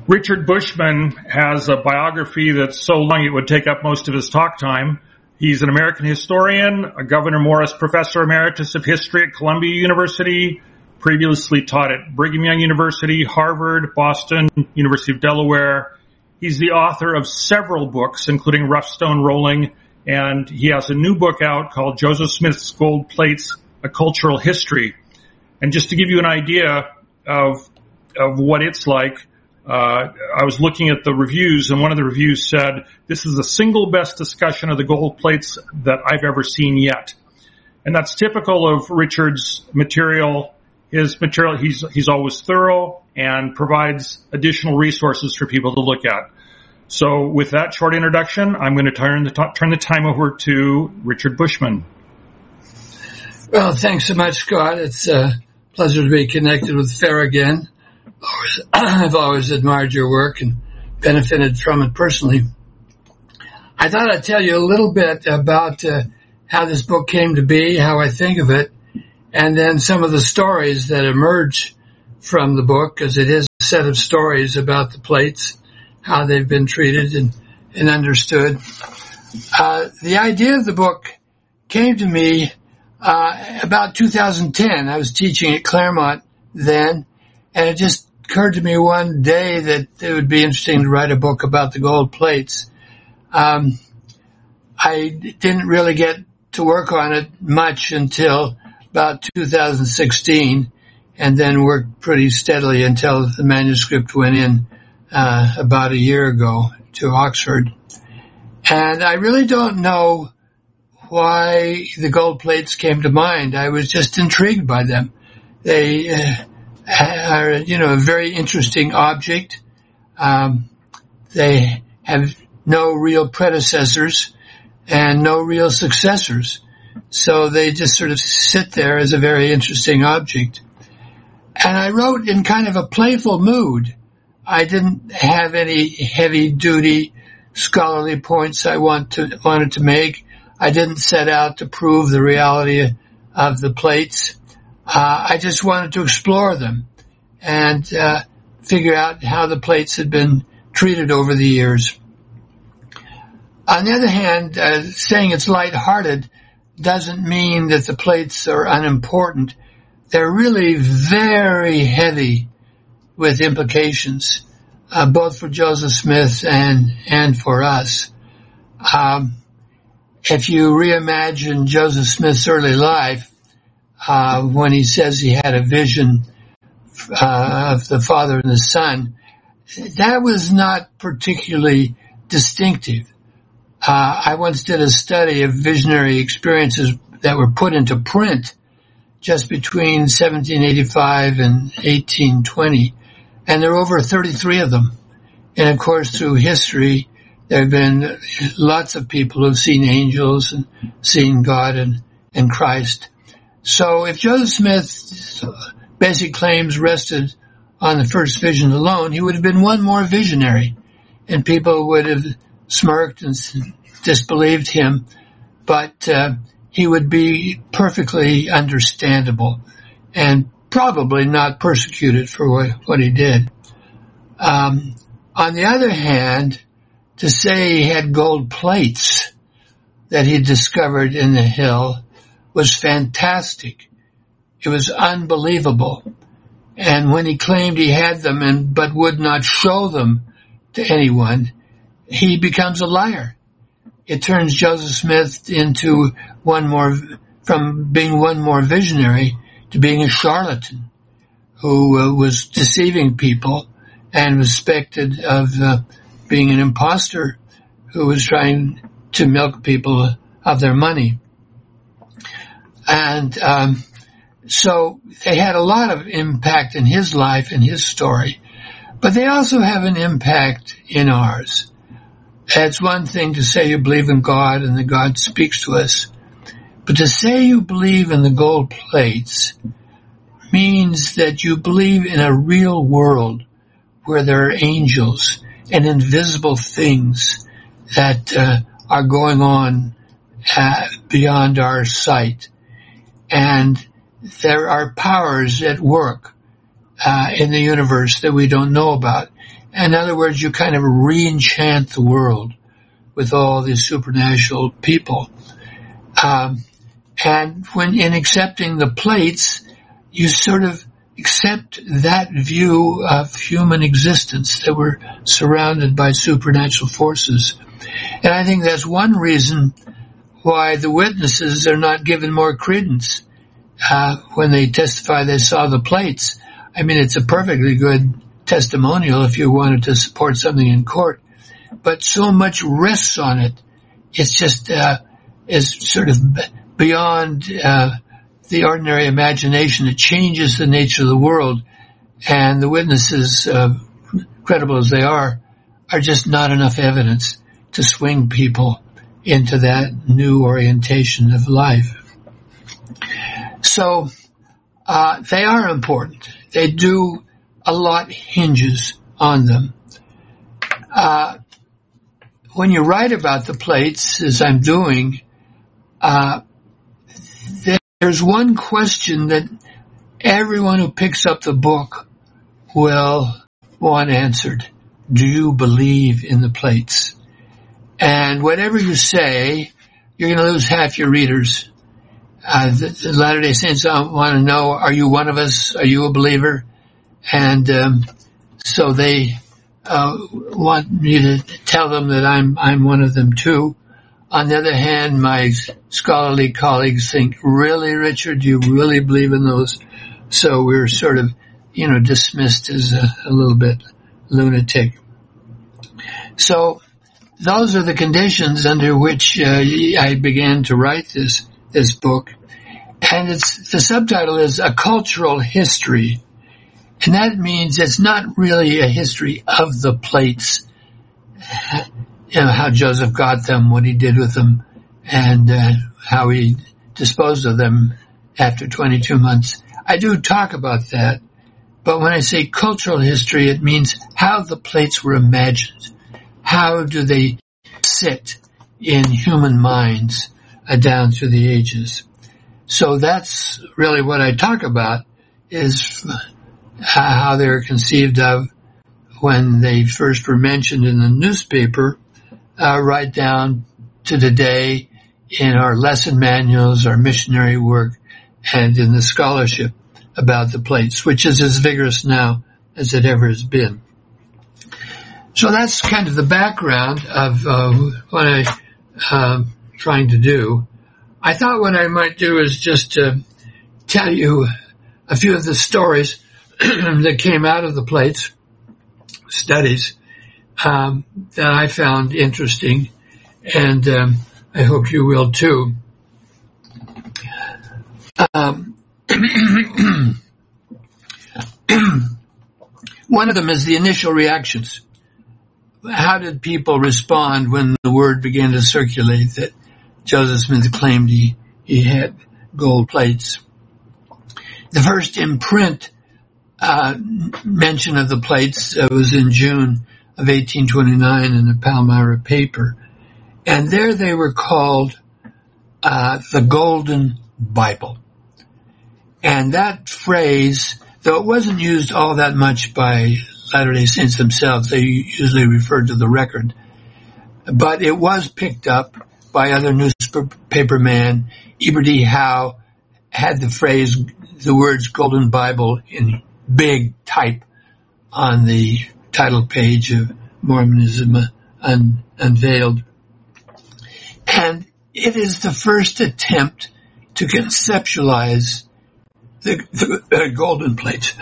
Richard Bushman has a biography that's so long it would take up most of his talk time. He's an American historian, a Gouverneur Morris Professor Emeritus of History at Columbia University, previously taught at Brigham Young University, Harvard, Boston, University of Delaware. He's the author of several books, including Rough Stone Rolling, and he has a new book out called Joseph Smith's Gold Plates, A Cultural History. And just to give you an idea of what it's like, I was looking at the reviews, and one of the reviews said, "This is the single best discussion of the gold plates that I've ever seen yet." And that's typical of Richard's material. His material, he's always thorough and provides additional resources for people to look at. So with that short introduction, I'm going to turn the time over to Richard Bushman. Well, thanks so much, Scott. It's a pleasure to be connected with FAIR again. I've always admired your work and benefited from it personally. I thought I'd tell you a little bit about how this book came to be, how I think of it, and then some of the stories that emerge from the book, because it is a set of stories about the plates, how they've been treated and understood. The idea of the book came to me about 2010. I was teaching at Claremont then, and it just occurred to me one day that it would be interesting to write a book about the gold plates. I didn't really get to work on it much until about 2016, and then worked pretty steadily until the manuscript went in about a year ago to Oxford. And I really don't know why the gold plates came to mind. I was just intrigued by them. They are, a very interesting object. They have no real predecessors and no real successors. So they just sort of sit there as a very interesting object. And I wrote in kind of a playful mood. I didn't have any heavy-duty scholarly points I wanted to make. I didn't set out to prove the reality of the plates. I just wanted to explore them and figure out how the plates had been treated over the years. On the other hand, saying it's lighthearted doesn't mean that the plates are unimportant. They're really very heavy with implications, both for Joseph Smith and for us. If you reimagine Joseph Smith's early life, when he says he had a vision of the Father and the Son, that was not particularly distinctive. I once did a study of visionary experiences that were put into print just between 1785 and 1820, and there were over 33 of them. And of course, through history, there have been lots of people who have seen angels and seen God and Christ. So if Joseph Smith's basic claims rested on the first vision alone, he would have been one more visionary, and people would have smirked and disbelieved him, but he would be perfectly understandable and probably not persecuted for what he did. On the other hand, to say he had gold plates that he discovered in the hill was fantastic. It was unbelievable. And when he claimed he had them but would not show them to anyone, he becomes a liar. It turns Joseph Smith into from being one more visionary to being a charlatan who was deceiving people and was suspected of being an imposter who was trying to milk people of their money. And so they had a lot of impact in his life and his story, but they also have an impact in ours. It's one thing to say you believe in God and that God speaks to us, but to say you believe in the gold plates means that you believe in a real world where there are angels and invisible things that are going on beyond our sight. And there are powers at work in the universe that we don't know about. In other words, you kind of re-enchant the world with all these supernatural people. And when in accepting the plates, you sort of accept that view of human existence, that we're surrounded by supernatural forces. And I think that's one reason why the witnesses are not given more credence when they testify they saw the plates. I mean, it's a perfectly good testimonial if you wanted to support something in court, but so much rests on it. It's just is sort of beyond the ordinary imagination. It changes the nature of the world, and the witnesses, credible as they are just not enough evidence to swing people into that new orientation of life. So they are important. They do, a lot hinges on them. When you write about the plates, as I'm doing, there's one question that everyone who picks up the book will want answered. Do you believe in the plates? And whatever you say, you're going to lose half your readers. The Latter-day Saints want to know, are you one of us? Are you a believer? And so they want me to tell them that I'm one of them too. On the other hand, my scholarly colleagues think, really, Richard, do you really believe in those? So we're sort of, dismissed as a little bit lunatic. So those are the conditions under which I began to write this book. And the subtitle is A Cultural History. And that means it's not really a history of the plates, how Joseph got them, what he did with them, and how he disposed of them after 22 months. I do talk about that, but when I say cultural history, it means how the plates were imagined. How do they sit in human minds down through the ages? So that's really what I talk about, is how they were conceived of when they first were mentioned in the newspaper, right down to today in our lesson manuals, our missionary work, and in the scholarship about the plates, which is as vigorous now as it ever has been. So that's kind of the background of what I'm trying to do. I thought what I might do is just tell you a few of the stories that came out of the plates studies that I found interesting, and I hope you will too. One of them is the initial reactions. How did people respond when the word began to circulate that Joseph Smith claimed he had gold plates? The first imprint mention of the plates was in June of 1829 in the Palmyra paper. And there they were called the Golden Bible. And that phrase, though it wasn't used all that much by Latter-day Saints themselves, they usually referred to the record, but it was picked up by other newspapermen. Eber D. Howe had the words Golden Bible in big type on the title page of Mormonism Unveiled. And it is the first attempt to conceptualize the golden plates.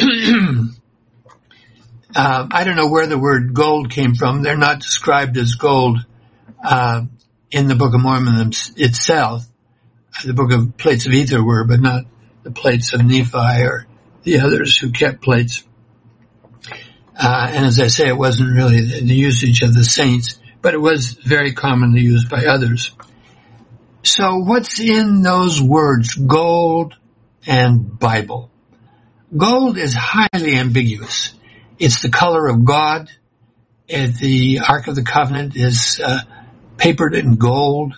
I don't know where the word gold came from. They're not described as gold in the Book of Mormon itself. The Book of Plates of Ether were, but not the plates of Nephi or the others who kept plates. And as I say, it wasn't really the usage of the saints, but it was very commonly used by others. So what's in those words, gold and Bible? Gold is highly ambiguous. It's the color of God. The Ark of the Covenant is papered in gold.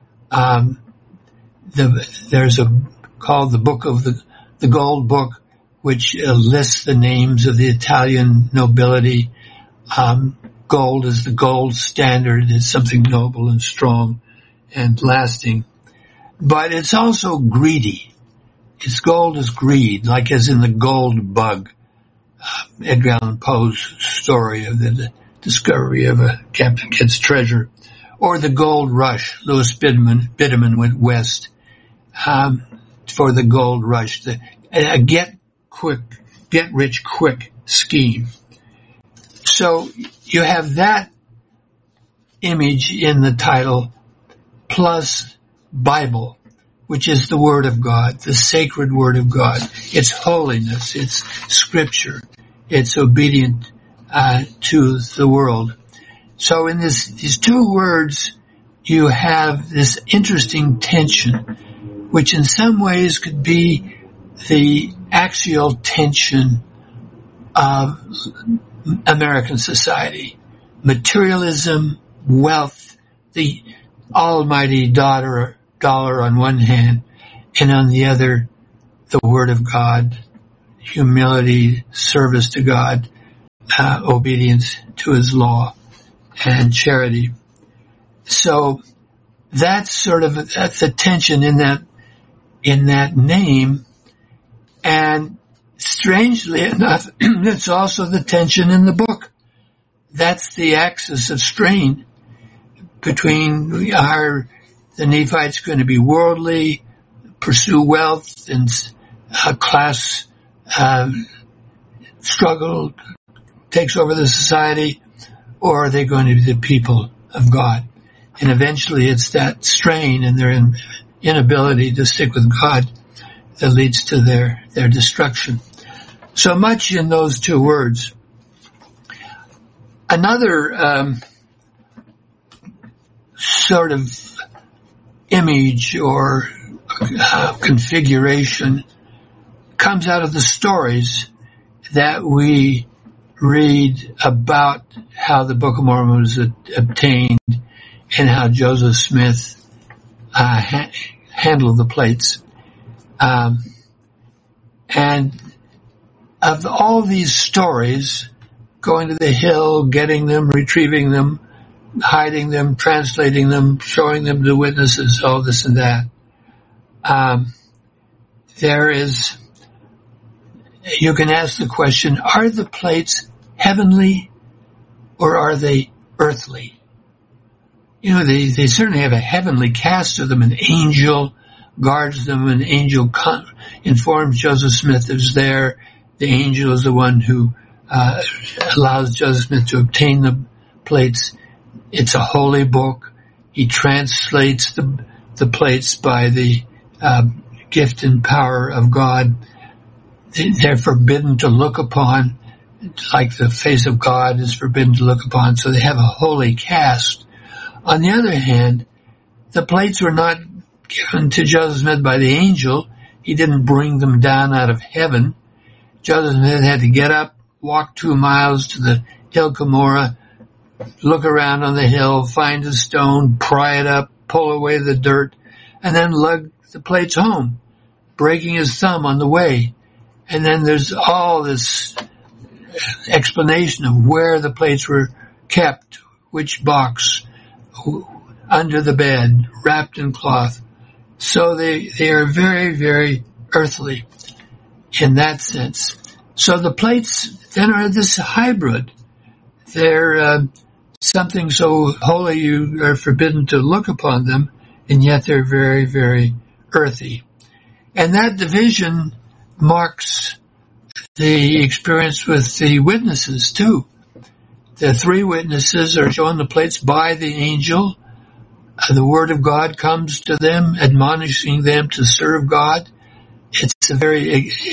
There's called the Book of the Gold Book, which lists the names of the Italian nobility Gold is the gold standard. It's something noble and strong and lasting. But it's also greedy. Its gold is greed, like as in the gold bug, Edgar Allan Poe's story of the discovery of a Captain Kidd's treasure, or the gold rush. Louis Biderman went west for the gold rush, a get rich quick scheme. So you have that image in the title, plus Bible, which is the Word of God, the sacred Word of God. It's holiness, it's scripture, it's obedient to the world. So in these two words, you have this interesting tension, which in some ways could be the axial tension of American society. Materialism, wealth, the almighty dollar on one hand, and on the other, the Word of God, humility, service to God, obedience to His law, and charity. So that's sort of the tension in that name, and strangely enough, it's also the tension in the book. That's the axis of strain between the Nephites going to be worldly, pursue wealth, and class struggle takes over the society, or are they going to be the people of God? And eventually it's that strain and their inability to stick with God that leads to their destruction. So much in those two words. Another sort of image or configuration comes out of the stories that we read about how the Book of Mormon was obtained and how Joseph Smith handled the plates. And of all these stories, going to the hill, getting them, retrieving them, hiding them, translating them, showing them to witnesses, all this and that, you can ask the question, are the plates heavenly or are they earthly? They certainly have a heavenly cast to them. An angel guards them. An angel informs Joseph Smith is there. The angel is the one who allows Joseph Smith to obtain the plates. It's a holy book. He translates the plates by the gift and power of God. They're forbidden to look upon, like the face of God is forbidden to look upon, so they have a holy cast. On the other hand, the plates were not given to Joseph Smith by the angel. He didn't bring them down out of heaven. Joseph Smith had to get up, walk 2 miles to the hill Cumorah, look around on the hill, find a stone, pry it up, pull away the dirt, and then lug the plates home, breaking his thumb on the way. And then there's all this explanation of where the plates were kept, which box, under the bed, wrapped in cloth. So they are very, very earthly in that sense. So the plates then are this hybrid. They're something so holy you are forbidden to look upon them, and yet they're very, very earthy. And that division marks the experience with the witnesses too. The 3 witnesses are shown the plates by the angel. The word of God comes to them, admonishing them to serve God. It's a very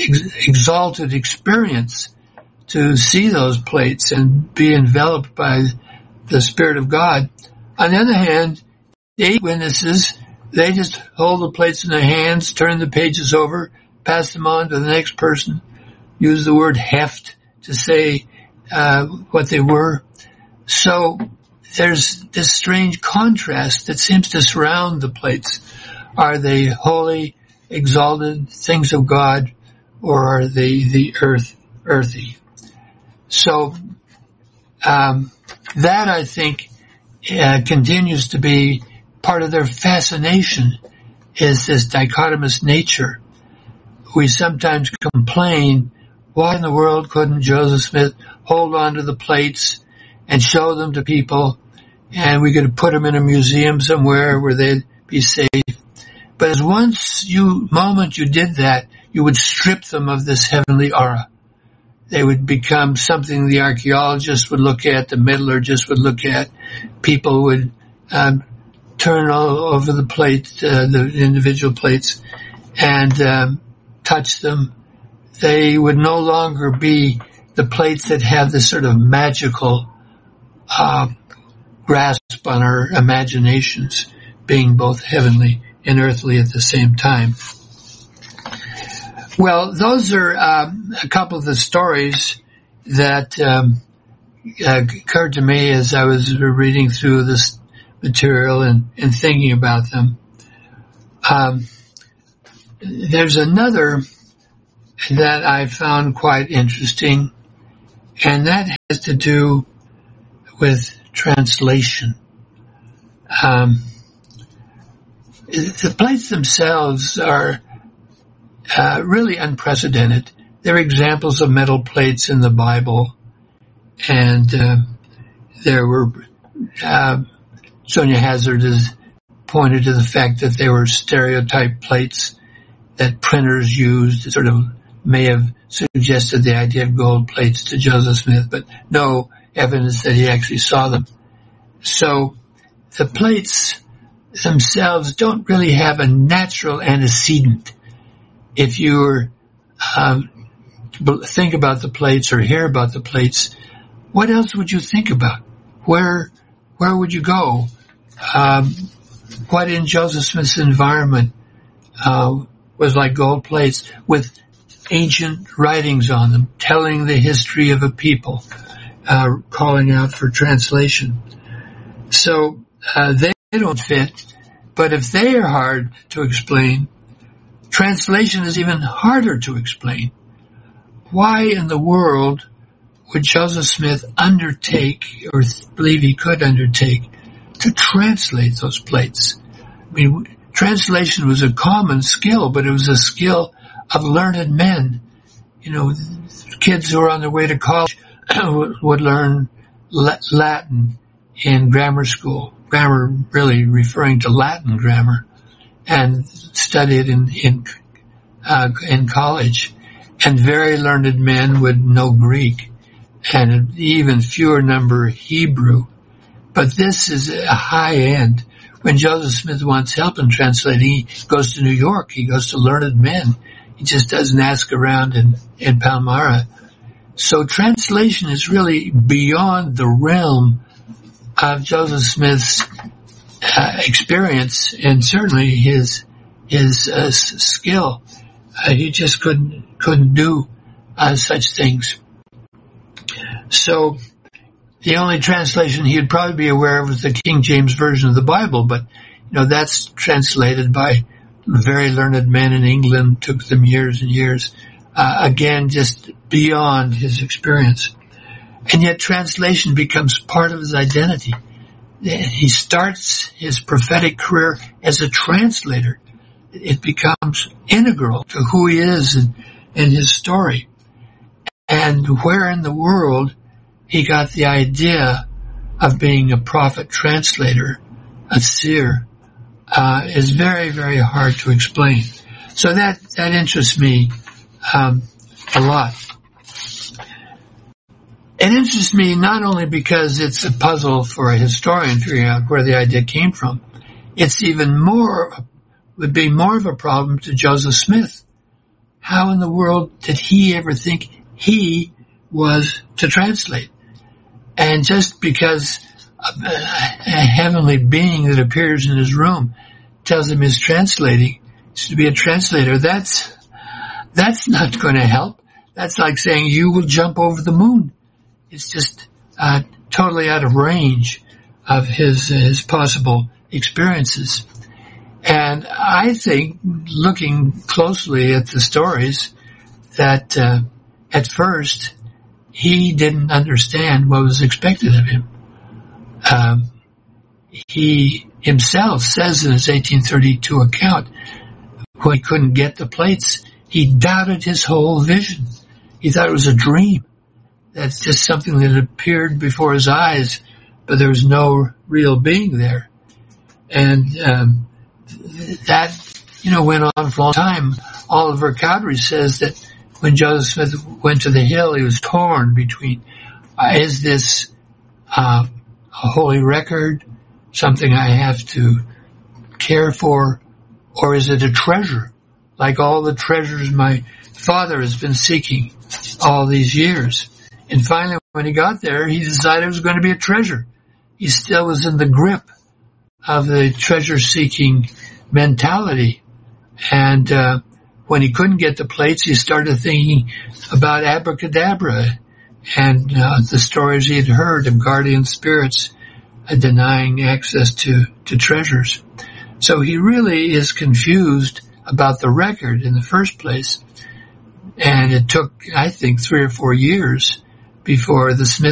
exalted experience to see those plates and be enveloped by the Spirit of God. On the other hand, the 8 witnesses, they just hold the plates in their hands, turn the pages over, pass them on to the next person, use the word heft to say what they were. So there's this strange contrast that seems to surround the plates. Are they holy, exalted things of God, or are they the earthy? So that I think continues to be part of their fascination, is this dichotomous nature. We sometimes complain, why in the world couldn't Joseph Smith hold on to the plates and show them to people, and we could put them in a museum somewhere where they'd be safe. But as moment you did that, you would strip them of this heavenly aura. They would become something the archaeologist would look at, the metallurgist would look at. People would turn all over the plate, the individual plates, and touch them. They would no longer be the plates that have this sort of magical grasp on our imaginations, being both heavenly and earthly at the same time. Well, those are a couple of the stories that occurred to me as I was reading through this material and thinking about them. There's another that I found quite interesting, and that has to do with translation. The plates themselves are really unprecedented. They're examples of metal plates in the Bible, and there were Sonia Hazard has pointed to the fact that they were stereotype plates that printers used, sort of may have suggested the idea of gold plates to Joseph Smith, but no evidence that he actually saw them. So the plates themselves don't really have a natural antecedent. If you think about the plates or hear about the plates, what else would you think about? Where would you go? What in Joseph Smith's environment was like gold plates with ancient writings on them, telling the history of a people, calling out for translation. So they don't fit, but if they are hard to explain, translation is even harder to explain. Why in the world would Joseph Smith undertake, or believe he could undertake, to translate those plates? I mean, translation was a common skill, but it was a skill of learned men. You know, kids who were on their way to college would learn Latin in grammar school. Grammar really referring to Latin grammar, and study it in college. And very learned men would know Greek, and an even fewer number Hebrew. But this is a high end. When Joseph Smith wants help in translating, he goes to New York. He goes to learned men. He just doesn't ask around in Palmyra. So translation is really beyond the realm of Joseph Smith's experience, and certainly his skill. He just couldn't do such things. So the only translation he'd probably be aware of was the King James Version of the Bible, but that's translated by very learned men in England, took them years and years. Again, just beyond his experience. And yet translation becomes part of his identity. He starts his prophetic career as a translator. It becomes integral to who he is and his story. And where in the world he got the idea of being a prophet translator, a seer, is very, very hard to explain. So that interests me a lot. It interests me not only because it's a puzzle for a historian figuring out where the idea came from. It's would be more of a problem to Joseph Smith. How in the world did he ever think he was to translate? And just because a heavenly being that appears in his room tells him he's translating, is to be a translator, that's not going to help. That's like saying you will jump over the moon. It's just totally out of range of his possible experiences. And I think, looking closely at the stories, that at first he didn't understand what was expected of him. He himself says in his 1832 account, when he couldn't get the plates, he doubted his whole vision. He thought it was a dream. That's just something that appeared before his eyes, but there was no real being there. And that, went on for a long time. Oliver Cowdery says that when Joseph Smith went to the hill, he was torn between, is this a holy record, something I have to care for, or is it a treasure, like all the treasures my father has been seeking all these years? And finally, when he got there, he decided it was going to be a treasure. He still was in the grip of the treasure-seeking mentality. And when he couldn't get the plates, he started thinking about abracadabra and the stories he had heard of guardian spirits denying access to treasures. So he really is confused about the record in the first place. And it took, I think, 3 or 4 years before the Smith